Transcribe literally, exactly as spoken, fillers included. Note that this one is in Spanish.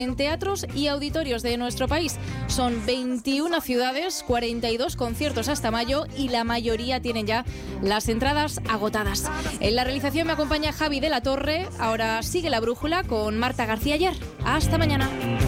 en teatros y auditorios de nuestro país. Son veintiuna ciudades, cuarenta y dos conciertos hasta mayo y la mayoría tienen ya las entradas agotadas. En la realización me acompaña Javi de la Torre. Ahora sigue La Brújula con Marta García Ayer. Hasta mañana.